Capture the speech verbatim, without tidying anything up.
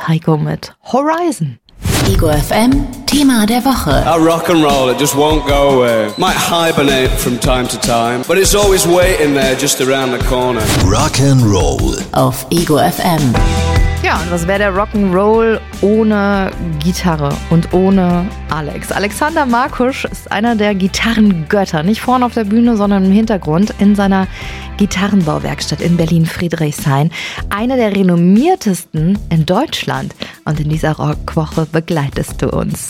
Heiko mit Horizon. Ego F M, Thema der Woche. Our rock and roll, it just won't go away. Might hibernate from time to time, but it's always waiting there just around the corner. Rock and Roll Auf Ego F M. Ja, und was wäre der Rock'n'Roll ohne Gitarre und ohne Alex? Alexander Markusch ist einer der Gitarrengötter. Nicht vorne auf der Bühne, sondern im Hintergrund in seiner Gitarrenbauwerkstatt in Berlin-Friedrichshain. Eine der renommiertesten in Deutschland. Und in dieser Rockwoche begleitest du uns.